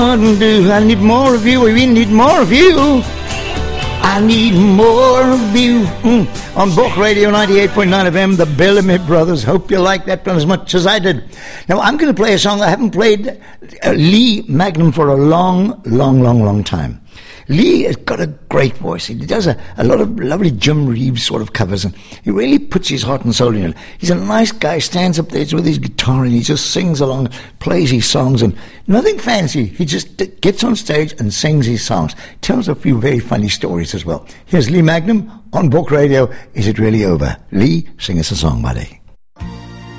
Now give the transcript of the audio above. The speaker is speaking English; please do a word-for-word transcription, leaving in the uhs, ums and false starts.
I need more of you. We need more of you. I need more of you. Mm. On Book Radio ninety-eight point nine F M, the Bellamy Brothers. Hope you like that one as much as I did. Now, I'm going to play a song. I haven't played uh, Lee Magnum for a long, long, long, long time. Lee has got a great voice. He does a, a lot of lovely Jim Reeves sort of covers, and he really puts his heart and soul in it. He's a nice guy, stands up there with his guitar, and he just sings along, plays his songs, and nothing fancy. He just gets on stage and sings his songs. Tells a few very funny stories as well. Here's Lee Magnum on Book Radio. Is It Really Over? Lee, sing us a song, buddy.